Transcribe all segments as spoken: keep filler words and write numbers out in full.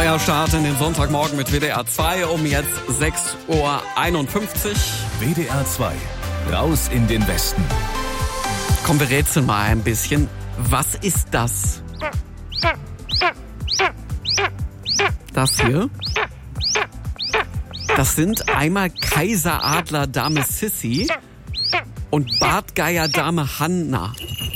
Neuer Start in den Sonntagmorgen mit W D R zwei um jetzt sechs Uhr einundfünfzig. W D R zwei, raus in den Westen. Komm, wir rätseln mal ein bisschen. Was ist das? Das hier? Das sind einmal Kaiseradler Dame Sissi und Bartgeier Dame Hanna.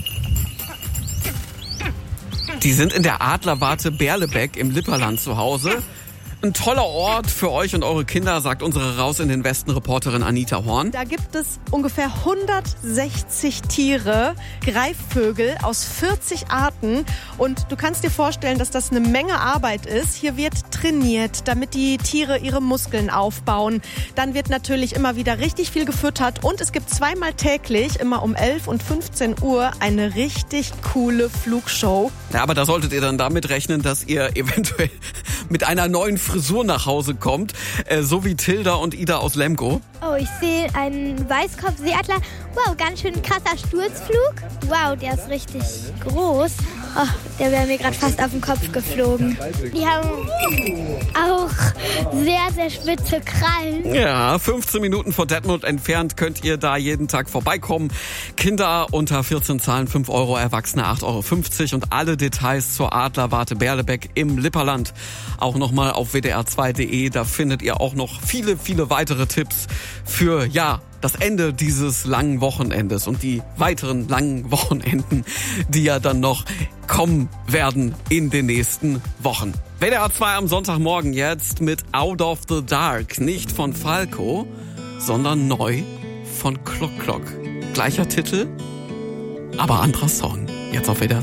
Die sind in der Adlerwarte Berlebeck im Lipperland zu Hause. Ein toller Ort für euch und eure Kinder, sagt unsere Raus in den Westen Reporterin Anita Horn. Da gibt es ungefähr hundertsechzig Tiere, Greifvögel aus vierzig Arten. Und du kannst dir vorstellen, dass das eine Menge Arbeit ist. Hier wird trainiert, damit die Tiere ihre Muskeln aufbauen. Dann wird natürlich immer wieder richtig viel gefüttert. Und es gibt zweimal täglich, immer um elf und fünfzehn Uhr, eine richtig coole Flugshow. Ja, aber da solltet ihr dann damit rechnen, dass ihr eventuell mit einer neuen Frisur nach Hause kommt, äh, so wie Tilda und Ida aus Lemgo. Oh, ich sehe einen Weißkopfseeadler. Wow, ganz schön krasser Sturzflug. Wow, der ist richtig groß. Oh, der wäre mir gerade fast auf den Kopf geflogen. Die haben auch sehr, sehr spitze Krallen. Ja, fünfzehn Minuten von Detmold entfernt könnt ihr da jeden Tag vorbeikommen. Kinder unter vierzehn zahlen fünf Euro, Erwachsene acht Euro fünfzig und alle Details zur Adlerwarte Berlebeck im Lipperland auch nochmal auf w d r zwei punkt d e. Da findet ihr auch noch viele, viele weitere Tipps für, ja, das Ende dieses langen Wochenendes und die weiteren langen Wochenenden, die ja dann noch kommen werden in den nächsten Wochen. W D R zwei am Sonntagmorgen jetzt mit Out of the Dark. Nicht von Falco, sondern neu von Klock Klock. Gleicher Titel, aber anderer Song. Jetzt auf W D R